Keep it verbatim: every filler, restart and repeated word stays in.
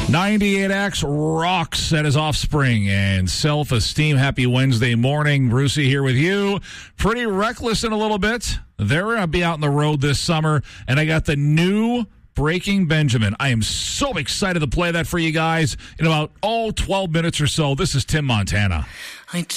ninety-eight X rocks at his offspring and self-esteem. Happy Wednesday morning. Brucey here with you. Pretty reckless in a little bit. They're going to be out on the road this summer, and I got the new Breaking Benjamin. I am so excited to play that for you guys in about, oh, twelve minutes or so. This is Tim Montana. I